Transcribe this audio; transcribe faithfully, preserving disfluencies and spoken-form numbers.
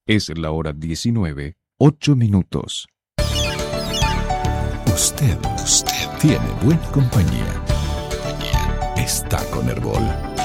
Es la hora diecinueve, ocho minutos. Usted, usted tiene buena compañía. Está con Herbol.